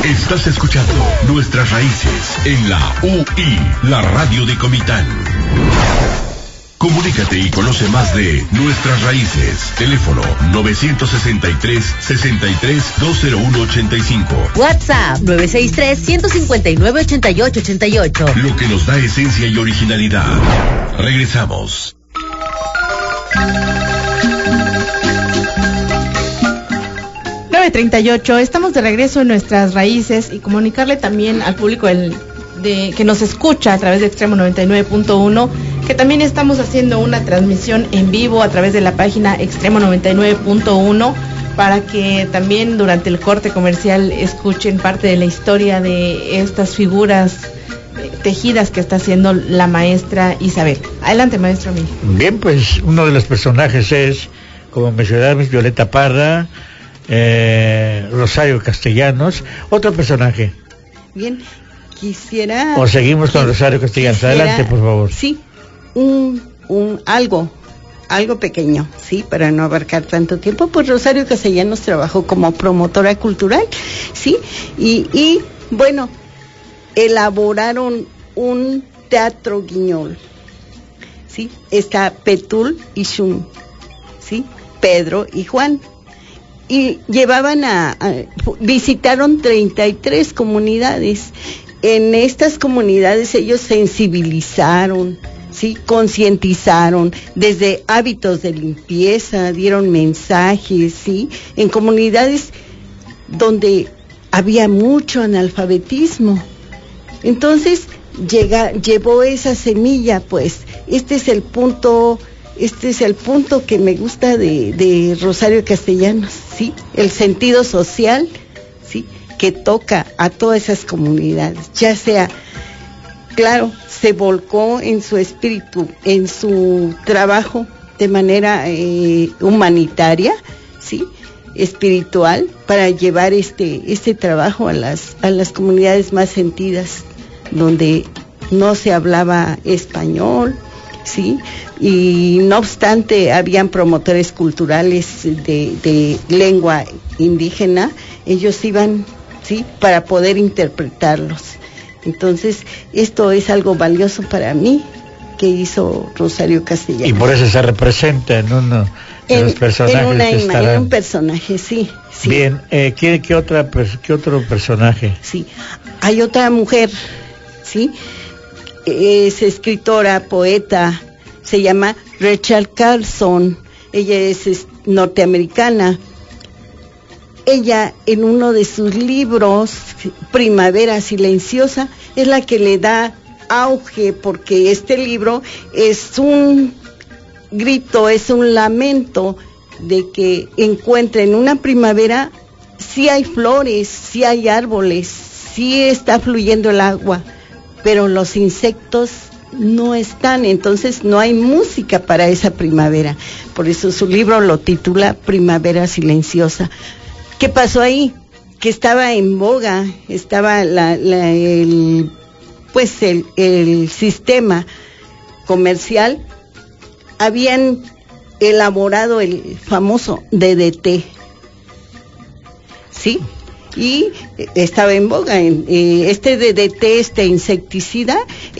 Estás escuchando Nuestras Raíces en la UI, la radio de Comitán. Comunícate y conoce más de Nuestras Raíces. Teléfono 963-63-20185. WhatsApp 963-159-8888. Lo que nos da esencia y originalidad. Regresamos. Estamos de regreso en Nuestras Raíces y comunicarle también al público que nos escucha a través de Extremo 99.1 que también estamos haciendo una transmisión en vivo a través de la página Extremo 99.1 para que también durante el corte comercial escuchen parte de la historia de estas figuras tejidas que está haciendo la maestra Isabel. Adelante, maestro Miguel. Bien, pues uno de los personajes es, como mencionamos, Violeta Parra, Rosario Castellanos. Otro personaje. Bien, quisiera... O seguimos con Rosario Castellanos. Adelante, por favor. Sí, algo pequeño, sí, para no abarcar tanto tiempo. Pues Rosario Castellanos trabajó como promotora cultural, sí, y bueno, elaboraron un teatro guiñol, sí. Está Petul y Shun, sí, Pedro y Juan. Y llevaban visitaron 33 comunidades. En estas comunidades ellos sensibilizaron, sí, concientizaron desde hábitos de limpieza, dieron mensajes, sí, en comunidades donde había mucho analfabetismo. Entonces llevó esa semilla, pues. Este es el punto que me gusta de Rosario Castellanos, ¿sí? El sentido social, ¿sí? Que toca a todas esas comunidades, ya sea, claro, se volcó en su espíritu, en su trabajo de manera humanitaria, ¿sí? Espiritual, para llevar este trabajo a las comunidades más sentidas, donde no se hablaba español, sí, y no obstante habían promotores culturales de lengua indígena, ellos iban, sí, para poder interpretarlos. Entonces, esto es algo valioso para mí que hizo Rosario Castellanos. Y por eso se representa en uno de los personajes que estarán. En un personaje, sí. Bien, ¿qué otro personaje? Sí, hay otra mujer, sí, es escritora, poeta, se llama Rachel Carson. Ella es norteamericana. Ella, en uno de sus libros, Primavera Silenciosa, es la que le da auge, porque este libro es un grito, es un lamento de que encuentren una primavera, sí hay flores, sí hay árboles, sí está fluyendo el agua, pero los insectos no están, entonces no hay música para esa primavera. Por eso su libro lo titula Primavera Silenciosa. ¿Qué pasó ahí? Que estaba en boga, estaba el sistema comercial, habían elaborado el famoso DDT, ¿sí? Y estaba en boga, este DDT, este insecticida,